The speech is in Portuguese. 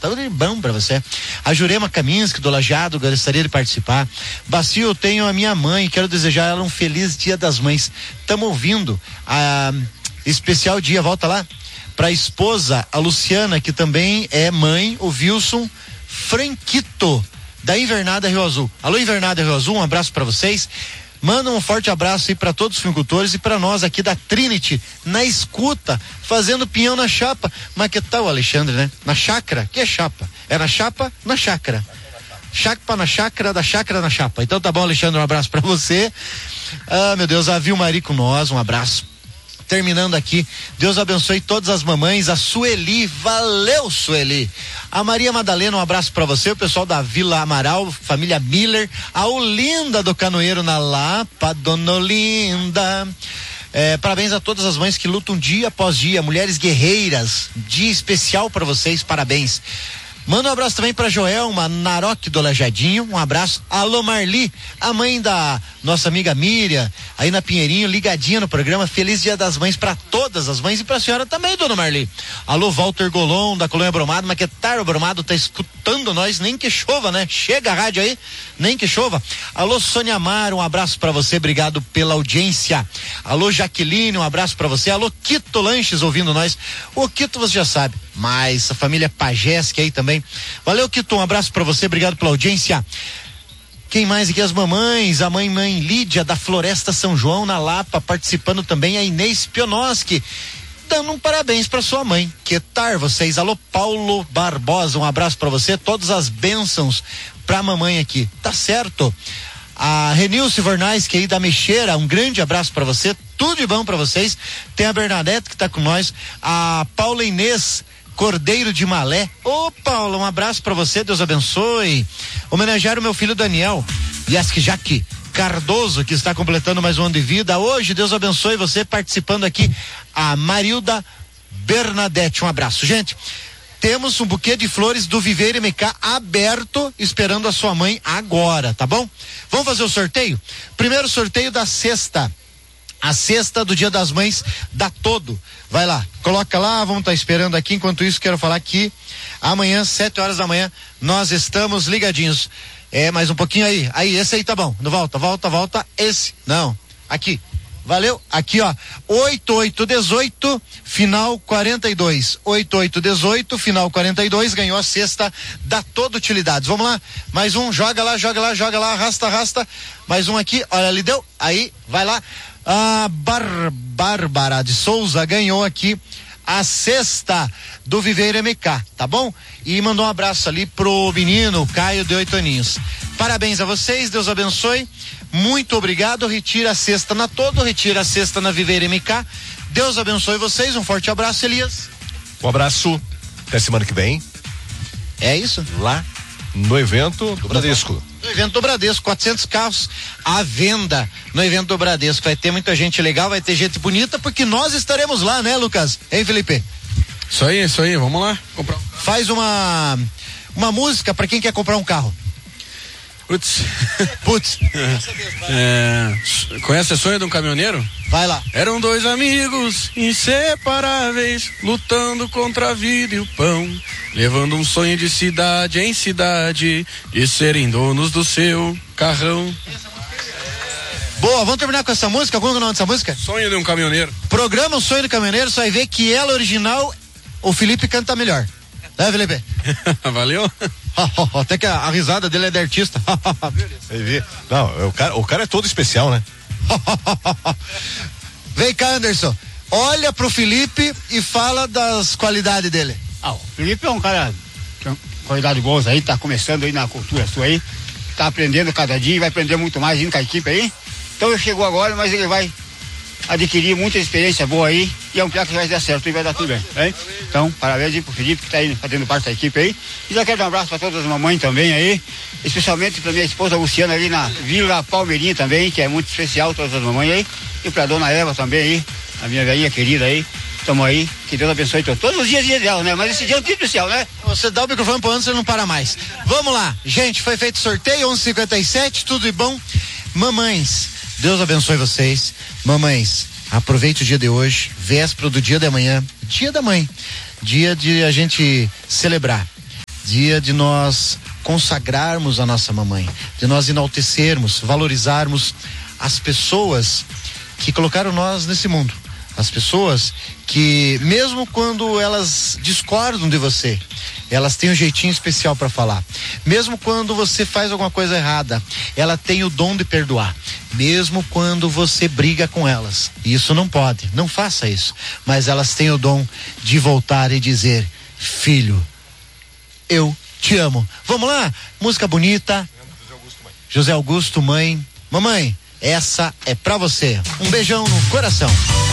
Tudo de bom pra você. A Jurema Kaminski, do Lajeado, gostaria de participar. Bacio, eu tenho a minha mãe, quero desejar ela um feliz Dia das Mães. Estamos ouvindo a especial dia, volta lá, pra esposa, a Luciana, que também é mãe, o Wilson Franquito, da Invernada Rio Azul. Alô, Invernada Rio Azul, um abraço pra vocês. Manda um forte abraço aí para todos os fricultores e para nós aqui da Trinity, na escuta, fazendo pinhão na chapa. Mas que tal, Alexandre, né? Na chácara, que é chapa? É na chapa, na chácara. Chapa na chácara, da chácara na chapa. Então tá bom, Alexandre, um abraço para você. Ah, meu Deus, a Vilmari com nós, um abraço. Terminando aqui, Deus abençoe todas as mamães, a Sueli, valeu Sueli, a Maria Madalena, um abraço pra você, o pessoal da Vila Amaral, família Miller, a Olinda do Canoeiro na Lapa, Dona Olinda, parabéns a todas as mães que lutam dia após dia, mulheres guerreiras, dia especial pra vocês, parabéns. Manda um abraço também pra Joelma Naroque do Lajadinho, um abraço. Alô Marli, a mãe da nossa amiga Miriam, aí na Pinheirinho, ligadinha no programa. Feliz Dia das Mães pra todas as mães e pra senhora também, dona Marli. Alô Walter Golon, da Colônia Bromado, mas que tarde o Bromado tá escutando nós, nem que chova, né? Chega a rádio aí, nem que chova. Alô Sônia Mar, um abraço pra você, obrigado pela audiência. Alô Jaqueline, um abraço pra você. Alô Quito Lanches ouvindo nós. O Quito você já sabe, mas a família Pajesque aí também. Valeu, Quito, um abraço pra você, obrigado pela audiência. Quem mais aqui? As mamães, a mãe Lídia da Floresta São João na Lapa, participando também, a Inês Pionoski, dando um parabéns pra sua mãe. Que tal vocês? Alô Paulo Barbosa, um abraço pra você, todas as bênçãos pra mamãe aqui, tá certo? A Renilce Vornais, que aí da Mexeira, um grande abraço pra você, tudo de bom pra vocês. Tem a Bernadette que tá com nós, a Paula Inês Cordeiro de Malé. Ô Paulo, um abraço pra você, Deus abençoe. Homenagear o meu filho Daniel Jaque Cardoso, que está completando mais um ano de vida hoje. Deus abençoe você participando aqui. A Marilda Bernadette, um abraço. Gente, temos um buquê de flores do Viveiro MK aberto, esperando a sua mãe agora, tá bom? Vamos fazer o sorteio? Primeiro sorteio da cesta. A cesta do Dia das Mães dá todo. Vai lá, coloca lá, vamos estar esperando aqui. Enquanto isso, quero falar que amanhã, 7 horas da manhã, nós estamos ligadinhos. Mais um pouquinho aí. Aí, esse aí tá bom. Volta. Esse. Não. Aqui. Valeu? Aqui, ó. 8818, final 42. 8818, final 42. Ganhou a cesta da Todo Utilidades. Vamos lá. Mais um. Joga lá. Arrasta. Mais um aqui. Olha, ali deu. Aí, vai lá. A Bárbara de Souza ganhou aqui a cesta do Viveiro MK, tá bom? E mandou um abraço ali pro menino Caio, de 8 aninhos. Parabéns a vocês, Deus abençoe. Muito obrigado. Retira a cesta na Todo, retira a cesta na Viveiro MK. Deus abençoe vocês. Um forte abraço, Elias. Um abraço. Até semana que vem. É isso? Lá no evento do Bradesco. No evento do Bradesco, 400 carros à venda no evento do Bradesco. Vai ter muita gente legal, vai ter gente bonita, porque nós estaremos lá, né, Lucas? Hein, Felipe? Isso aí, vamos lá comprar. Faz uma música para quem quer comprar um carro. Putz. Conhece o Sonho de um Caminhoneiro? Vai lá. Eram dois amigos inseparáveis, lutando contra a vida e o pão, levando um sonho de cidade em cidade, de serem donos do seu carrão. Boa, vamos terminar com essa música? Qual é o nome dessa música? Sonho de um Caminhoneiro. Programa O Sonho do Caminhoneiro, você vai ver que ela original, o Felipe canta melhor. Né, Felipe? Valeu. Até que a risada dele é de artista. Não, o cara é todo especial, né? Vem cá, Anderson. Olha pro Felipe e fala das qualidades dele. O Felipe é um cara com qualidade boa aí, tá começando aí na cultura sua aí, tá aprendendo cada dia e vai aprender muito mais indo com a equipe aí. Então ele chegou agora, mas ele vai adquirir muita experiência boa aí e é um piá que vai dar certo e vai dar tudo bem, hein? Então, parabéns aí pro Felipe que tá aí fazendo parte da equipe aí. E já quero dar um abraço pra todas as mamães também aí, especialmente pra minha esposa Luciana ali na Vila Palmeirinha também, que é muito especial, todas as mamães aí, e pra dona Eva também aí, a minha velhinha querida aí. Tamo aí, que Deus abençoe todos os dias dela, né? Mas esse dia é um dia especial, né? Você dá o microfone pro Anderson e não para mais. Vamos lá, gente, foi feito sorteio, 11h57, tudo de bom. Mamães, Deus abençoe vocês. Mamães, aproveite o dia de hoje, véspera do dia de amanhã, dia da mãe, dia de a gente celebrar. dia de nós consagrarmos a nossa mamãe, de nós enaltecermos, valorizarmos as pessoas que colocaram nós nesse mundo, as pessoas que, mesmo quando elas discordam de você, elas têm um jeitinho especial para falar. Mesmo quando você faz alguma coisa errada, ela tem o dom de perdoar. Mesmo quando você briga com elas, isso não pode, não faça isso, mas elas têm o dom de voltar e dizer: filho, eu te amo. Vamos lá? Música bonita. José Augusto, mãe. Mamãe, essa é pra você. Um beijão no coração.